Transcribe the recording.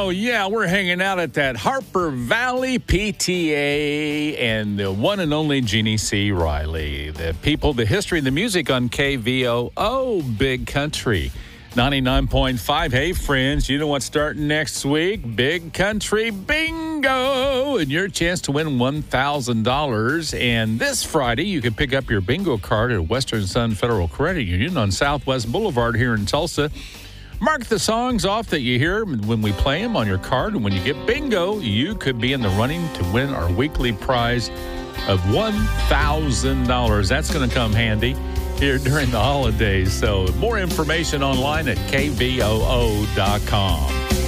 Oh, yeah, we're hanging out at that Harper Valley PTA and the one and only Jeannie C. Riley. The people, the history, and the music on KVOO Big Country 99.5. Hey, friends, you know what's starting next week? Big Country Bingo, and your chance to win $1,000. And this Friday, you can pick up your bingo card at Western Sun Federal Credit Union on Southwest Boulevard here in Tulsa. Mark the songs off that you hear when we play them on your card, and when you get bingo, you could be in the running to win our weekly prize of $1,000. That's going to come handy here during the holidays. So more information online at kvoo.com.